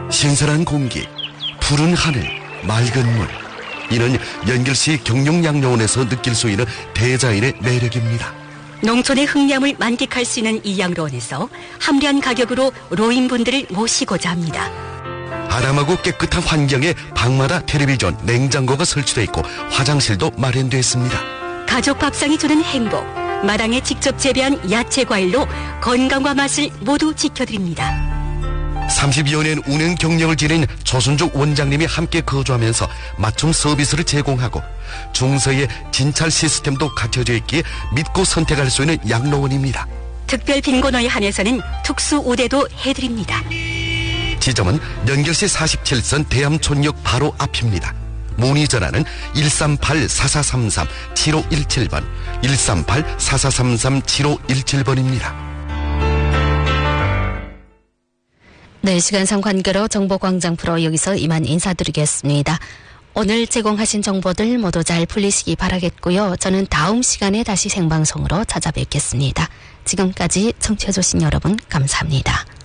신선한 공기, 푸른 하늘, 맑은 물. 이는 연결시 경룡양로원에서 느낄 수 있는 대자연의 매력입니다. 농촌의 흙냠을 만끽할 수 있는 이 양로원에서 합리한 가격으로 노인분들을 모시고자 합니다. 아담하고 깨끗한 환경에 방마다 텔레비전, 냉장고가 설치되어 있고 화장실도 마련되어 있습니다. 가족 밥상이 주는 행복, 마당에 직접 재배한 야채 과일로 건강과 맛을 모두 지켜드립니다. 30여 년 운행 경력을 지닌 조순죽 원장님이 함께 거주하면서 맞춤 서비스를 제공하고 중서에 진찰 시스템도 갖춰져 있기에 믿고 선택할 수 있는 양로원입니다. 특별 빈곤어에 한해서는 특수 우대도 해드립니다. 지점은 연결시 47선 대암촌역 바로 앞입니다. 문의 전화는 138-4433-7517번, 138-4433-7517번입니다. 네, 시간상 관계로 정보광장 프로 여기서 이만 인사드리겠습니다. 오늘 제공하신 정보들 모두 잘 풀리시기 바라겠고요. 저는 다음 시간에 다시 생방송으로 찾아뵙겠습니다. 지금까지 청취해주신 여러분 감사합니다.